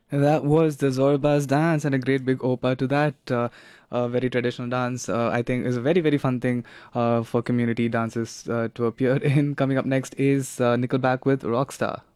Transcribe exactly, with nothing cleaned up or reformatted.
That was the Zorbaz dance, and a great big opa to that uh, uh, very traditional dance. Uh, I think is a very very fun thing uh, for community dances uh, to appear in. Coming up next is uh, Nickelback with Rockstar.